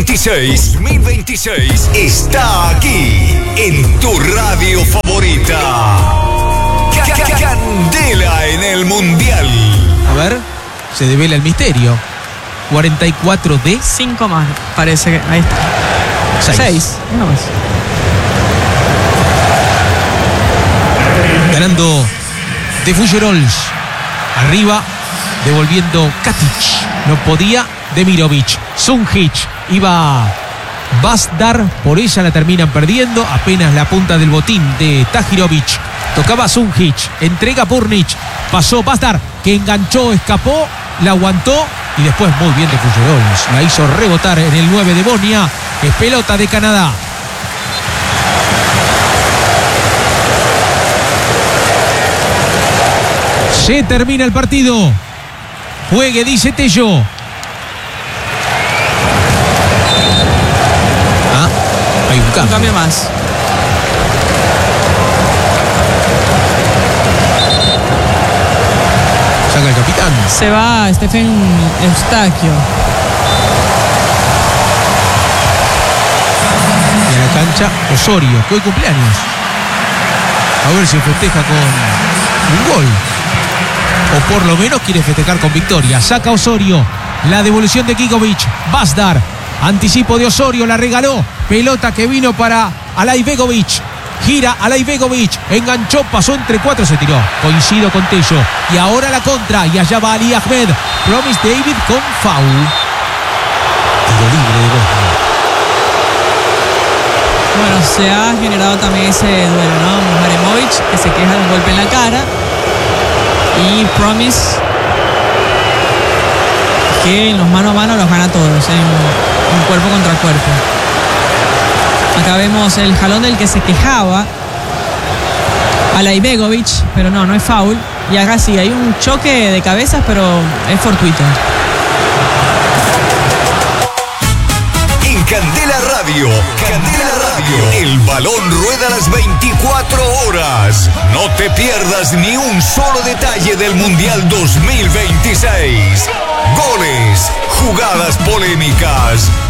2026 está aquí en tu radio favorita. Candela en el Mundial. A ver, se devela el misterio. 44 de 5 más, parece que ahí está. 6. Una más. Ganando de Fuggerols. Arriba, devolviendo Katic. No podía Demirovic. Sunjic iba Basdar. Por ella la terminan perdiendo. Apenas la punta del botín de Tahirovic. Tocaba Sunjic. Entrega Purnic. Pasó Basdar, que enganchó, escapó, la aguantó. Y después muy bien de Fuggerols. La hizo rebotar en el 9 de Bosnia. Es pelota de Canadá. Se termina el partido. Juegue, dice Tello. Hay un cambio. Un cambio más. Saca el capitán. Se va Stephen Eustaquio. Y a la cancha Osorio, que hoy cumpleaños. A ver si festeja con un gol. O por lo menos quiere festejar con victoria. Saca Osorio. La devolución de Kikovic. Basdar. Anticipo de Osorio. La regaló. Pelota que vino para Alaibegovic. Gira Alaibegovic. Enganchó. Pasó entre 4. Se tiró. Coincido con Tello. Y ahora la contra. Y allá va Ali Ahmed. Promise David con foul. Tiro libre de Bosnia. Bueno, se ha generado también ese duelo, ¿no? Maremovic, que se queja de un golpe en la cara. Y Promise, que en los mano a mano los gana todos, en cuerpo contra cuerpo. Acá vemos el jalón del que se quejaba Alaibegovic, pero no es foul. Y acá sí, hay un choque de cabezas, pero es fortuito. En Candela Radio, el balón rueda las 24 horas. No te pierdas ni un solo detalle del Mundial 2026. Goles, jugadas polémicas,